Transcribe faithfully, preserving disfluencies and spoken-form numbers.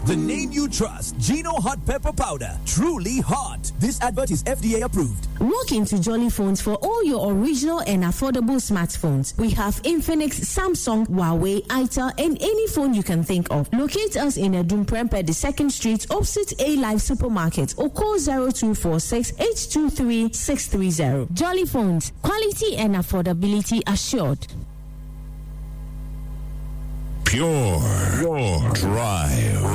The name you trust, Gino Hot Pepper Powder. Truly hot. This advert is F D A approved. Walk into Jolly Phones for all your original and affordable smartphones. We have Infinix, Samsung, Huawei, Itel, and any phone you can think of. Locate us in Edumprempe, the second street, opposite A Live Supermarket, or call zero two four six, eight two three, six three zero. Jolly Phones, quality and affordability assured. Pure, pure drive.